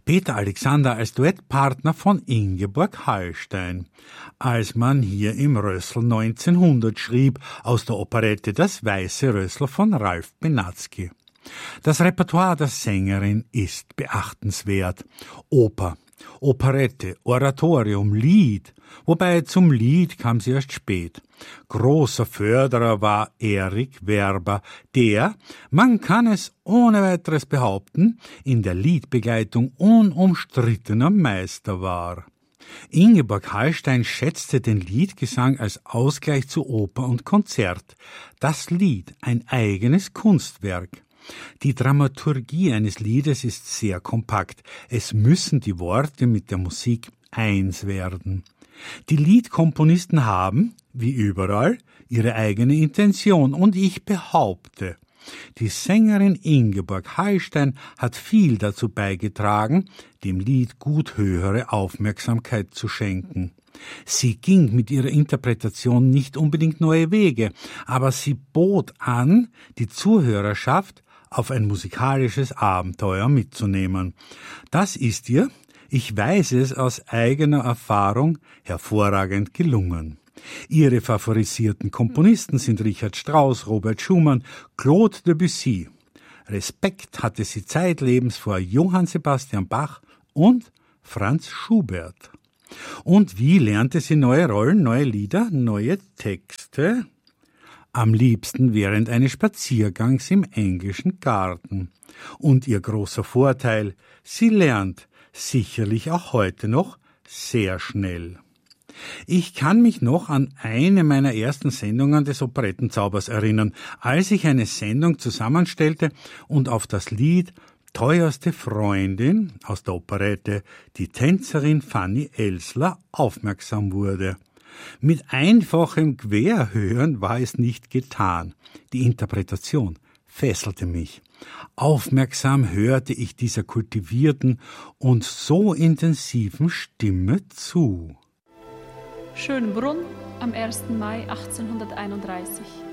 Peter Alexander als Duettpartner von Ingeborg Hallstein. Als man hier im Rössl 1900 schrieb, aus der Operette Das weiße Rössl von Ralph Benatzky. Das Repertoire der Sängerin ist beachtenswert. Oper, Operette, Oratorium, Lied, wobei zum Lied kam sie erst spät. Großer Förderer war Erik Werber, der, man kann es ohne weiteres behaupten, in der Liedbegleitung unumstrittener Meister war. Ingeborg Hallstein schätzte den Liedgesang als Ausgleich zu Oper und Konzert. Das Lied, ein eigenes Kunstwerk. Die Dramaturgie eines Liedes ist sehr kompakt. Es müssen die Worte mit der Musik eins werden. Die Liedkomponisten haben, wie überall, ihre eigene Intention und ich behaupte, die Sängerin Ingeborg Hallstein hat viel dazu beigetragen, dem Lied gut höhere Aufmerksamkeit zu schenken. Sie ging mit ihrer Interpretation nicht unbedingt neue Wege, aber sie bot an, die Zuhörerschaft auf ein musikalisches Abenteuer mitzunehmen. Das ist ihr, ich weiß es aus eigener Erfahrung, hervorragend gelungen. Ihre favorisierten Komponisten sind Richard Strauss, Robert Schumann, Claude Debussy. Respekt hatte sie zeitlebens vor Johann Sebastian Bach und Franz Schubert. Und wie lernte sie neue Rollen, neue Lieder, neue Texte? Am liebsten während eines Spaziergangs im englischen Garten. Und ihr großer Vorteil, sie lernt, sicherlich auch heute noch, sehr schnell. Ich kann mich noch an eine meiner ersten Sendungen des Operettenzaubers erinnern, als ich eine Sendung zusammenstellte und auf das Lied Teuerste Freundin aus der Operette, die Tänzerin Fanny Elsler, aufmerksam wurde. Mit einfachem Querhören war es nicht getan. Die Interpretation fesselte mich. Aufmerksam hörte ich dieser kultivierten und so intensiven Stimme zu. Schönbrunn am 1. Mai 1831.